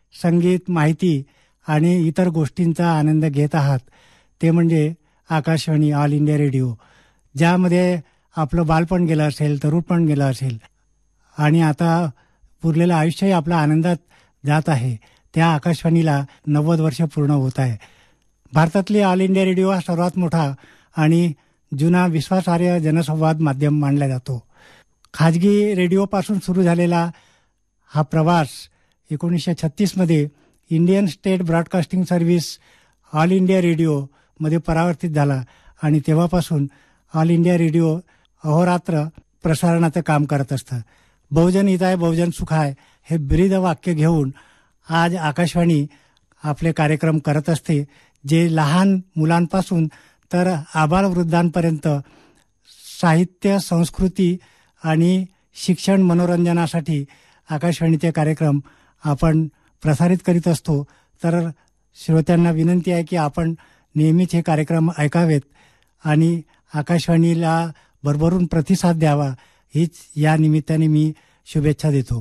संगीत, माहिती आणि इतर गोष्टींचा आनंद घेत आहात ते म्हणजे आकाशवाणी ऑल इंडिया रेडिओ, ज्यामध्ये आपलं बालपण गेलं असेल, तरुणपण गेलं असेल आणि आता पुरलेलं आयुष्यही आपलं आनंदात जात आहे. त्या आकाशवाणीला 90 वर्ष पूर्ण होत आहे. भारतातली ऑल इंडिया रेडिओ हा सर्वात मोठा आणि जुना विश्वासार्ह जनसंवाद माध्यम मानला जातो. खाजगी रेडिओपासून सुरू झालेला हा प्रवास 1936मध्ये Indian state broadcasting service all India रेडिओमध्ये परावर्तित झाला आणि तेव्हापासून ऑल इंडिया रेडिओ अहोरात्र प्रसारणाचं काम करत असतं. बहुजन हिताय बहुजन सुखाय हे ब्रीद वाक्य घेऊन आज आकाशवाणी आपले कार्यक्रम करत असते, जे लहान मुलांपासून तर आबालवृद्धांपर्यंत साहित्य, संस्कृती आणि शिक्षण, मनोरंजनासाठी आकाशवाणीचे कार्यक्रम आपण प्रसारित करीत असतो. तर श्रोत्यांना विनंती आहे की आपण नेहमीच हे कार्यक्रम ऐकावेत आणि आकाशवाणीला भरभरून प्रतिसाद द्यावा, हीच या निमित्ताने मी शुभेच्छा देतो.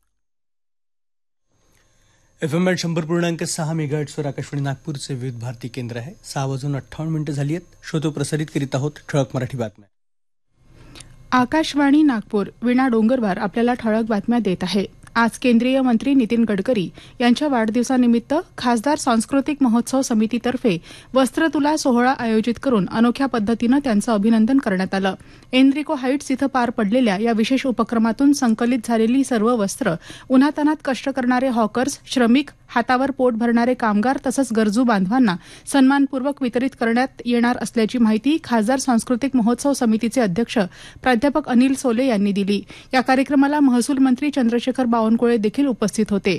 FM 100.6 मेगाहर्ट्झवर आकाशवाणी नागपूरचे विविध भारती केंद्र आहे. 6:58 झाली आहेत. श्रोतो प्रसारित करीत आहोत ठळक मराठी बातम्या. आकाशवाणी नागपूर वीणा डोंगरवार आपल्याला ठळक बातम्या देत आहे. आज केंद्रीय मंत्री नितीन गडकरी यांच्या वाढदिवसानिमित्त खासदार सांस्कृतिक महोत्सव समितीतर्फे वस्त्रतुला सोहळा आयोजित करून अनोख्या पद्धतीनं त्यांचं अभिनंदन करण्यात आलं. एनरिको हाईट्स इथं पार पडलेल्या या विशेष उपक्रमातून संकलित झालेली सर्व वस्त्र उन्हातान्हात कष्ट करणारे हॉकर्स, श्रमिक, हातावर पोट भरणारे कामगार तसंच गरजू बांधवांना सन्मानपूर्वक वितरित करण्यात येणार असल्याची माहिती खासदार सांस्कृतिक महोत्सव समितीचे अध्यक्ष प्राध्यापक अनिल सोले यांनी दिली. या कार्यक्रमाला महसूल मंत्री चंद्रशेखर बावनकुळे देखील उपस्थित होते.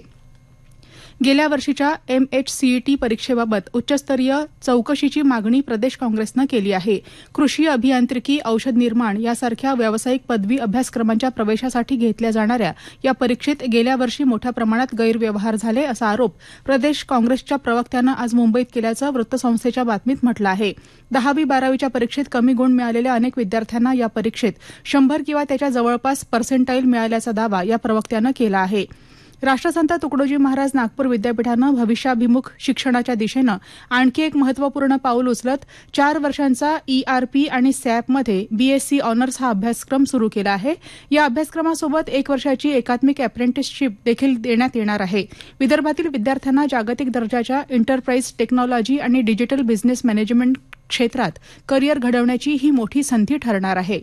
गेल्या वर्षीच्या MHCET परीक्षेबाबत उच्चस्तरीय चौकशीची मागणी प्रदेश काँग्रेसनं केली आहे. कृषी अभियांत्रिकी, औषध निर्माण यासारख्या व्यावसायिक पदवी अभ्यासक्रमांच्या प्रवेशासाठी घेतल्या जाणाऱ्या या परीक्षेत गेल्या वर्षी मोठ्या प्रमाणात गैरव्यवहार झाले असा आरोप प्रदेश काँग्रेसच्या प्रवक्त्यानं आज मुंबईत केल्याचं वृत्तसंस्थेच्या बातमीत म्हटलं आहे. 10वी-12वीच्या परीक्षेत कमी गुण मिळालेल्या अनेक विद्यार्थ्यांना या परीक्षेत 100 किंवा त्याच्या जवळपास पर्सेंटाईल मिळाल्याचा दावा या प्रवक्त्यानं केला आहे. राष्ट्रसंत तुकडोजी महाराज नागपूर विद्यापीठानं भविष्याभिमुख शिक्षणाच्या दिशेनं आणखी एक महत्त्वपूर्ण पाऊल उचलत 4 वर्षांचा ERP आणि SAPमध्ये BSc ऑनर्स हा अभ्यासक्रम सुरू केला आहे. या अभ्यासक्रमासोबत 1 वर्षाची एकात्मिक अप्रेंटिसशिप देखील देण्यात येणार आहे. विदर्भातील विद्यार्थ्यांना जागतिक दर्जाच्या एंटरप्राइज टेक्नॉलॉजी आणि डिजिटल बिझनेस मॅनेजमेंट क्षेत्रात करिअर घडवण्याची ही मोठी संधी ठरणार आहे.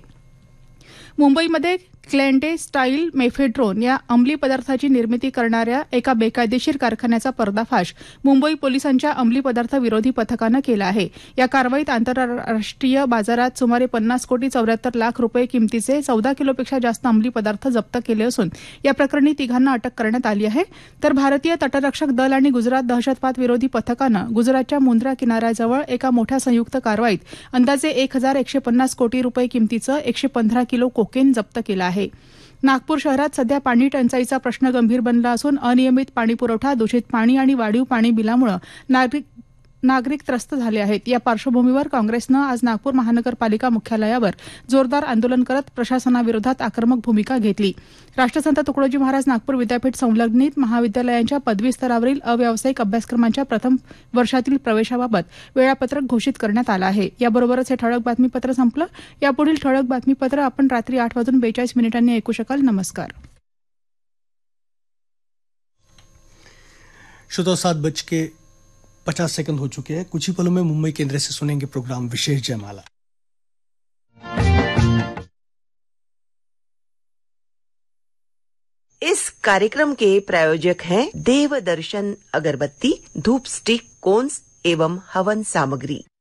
मुंबईमध्ये क्लॅन्डे स्टाईल मेफेड्रोन या अंमली पदार्थाची निर्मिती करणाऱ्या एका बेकायदेशीर कारखान्याचा पर्दाफाश मुंबई पोलिसांच्या अंमली पदार्थ विरोधी पथकानं केला आहे. या कारवाईत आंतरराष्ट्रीय बाजारात सुमारे 50 कोटी 74 लाख रुपये किमतीचे 14 किलोपेक्षा जास्त अंमली पदार्थ जप्त केले असून या प्रकरणी तिघांना अटक करण्यात आली आहे. तर भारतीय तटरक्षक दल आणि गुजरात दहशतवाद विरोधी पथकानं गुजरातच्या मुंद्रा किनाऱ्याजवळ एका मोठ्या संयुक्त कारवाईत अंदाजे 1150 कोटी रुपये किमतीचं 115 किलो कोकेन जप्त केलं आहे. नागपूर शहरात सध्या पाणी टंचाईचा प्रश्न गंभीर बनला असून अनियमित पाणीपुरवठा, दूषित पाणी आणि वाढीव पाणी बिलामुळे नागरिक त्रस्त झाले आहेत. या पार्श्वभूमीवर काँग्रेसनं आज नागपूर महानगरपालिका मुख्यालयावर जोरदार आंदोलन करत प्रशासनाविरोधात आक्रमक भूमिका घेतली. राष्ट्रसंत तुकडोजी महाराज नागपूर विद्यापीठ संलग्नित महाविद्यालयांच्या पदवी स्तरावरील अव्यावसायिक अभ्यासक्रमांच्या प्रथम वर्षातील प्रवेशाबाबत वेळापत्रक घोषित करण्यात आलं आहे. याबरोबरच हे ठळक बातमीपत्र संपलं. यापुढील ठळक बातमीपत्र आपण रात्री 8:42 ऐकू शकाल. नमस्कार. श्रोता 7:50 हो चुके हैं. कुछ ही पलों में मुंबई केंद्र से सुनेंगे प्रोग्राम विशेष जयमाला. इस कार्यक्रम के प्रायोजक हैं देवदर्शन अगरबत्ती, धूप स्टिक, कोन्स एवं हवन सामग्री.